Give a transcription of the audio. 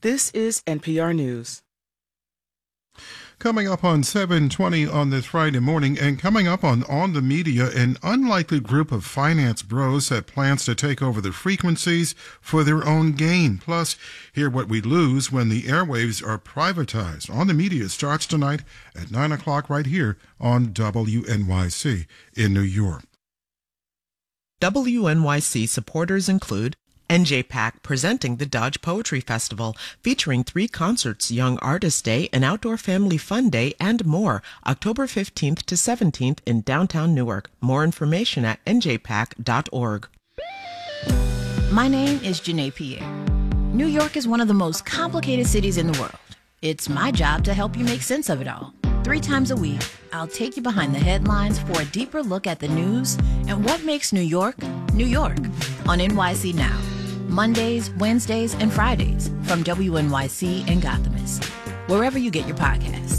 This is NPR News. Coming up on 7:20 on this Friday morning, and coming up on the Media, an unlikely group of finance bros have plans to take over the frequencies for their own gain. Plus, hear what we lose when the airwaves are privatized. On the Media starts tonight at 9 o'clock right here on WNYC in New York. WNYC supporters include NJPAC presenting the Dodge Poetry Festival, featuring 3 concerts, Young Artist Day, an outdoor family fun day, and more, October 15th to 17th in downtown Newark. More information at njpac.org. My name is Janae Pierre. New York is one of the most complicated cities in the world. It's my job to help you make sense of it all. 3 times a week, I'll take you behind the headlines for a deeper look at the news and what makes New York, New York, on NYC Now. Mondays, Wednesdays, and Fridays from WNYC and Gothamist. Wherever you get your podcasts.